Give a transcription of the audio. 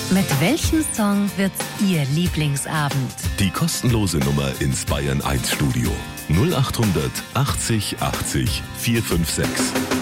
Mit welchem Song wird's Ihr Lieblingsabend? Die kostenlose Nummer ins Bayern 1 Studio. 0800 80 80 456.